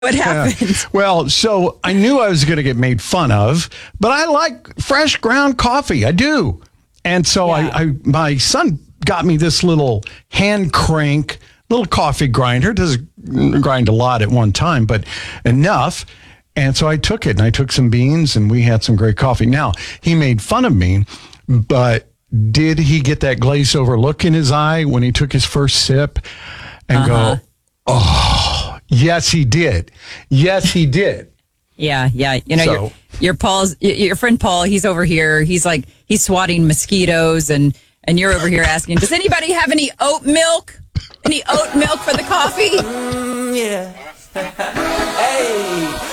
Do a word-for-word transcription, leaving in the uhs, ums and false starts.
What happened? Yeah. Well, so I knew I was going to get made fun of, but I like fresh ground coffee. I do. And so Yeah. I, I, my son got me this little hand crank, little coffee grinder. It doesn't grind a lot at one time, but enough. And so I took it and I took some beans and we had some great coffee. Now, he made fun of me, but did he get that glazed over look in his eye when he took his first sip and Uh-huh. go, oh, yes, he did. Yes, he did. Yeah, yeah. You know, So- your, your Paul's your, your friend Paul, he's over here. He's like he's swatting mosquitoes and and you're over here asking, does anybody have any oat milk? Any oat milk for the coffee? Mm, yeah. Hey.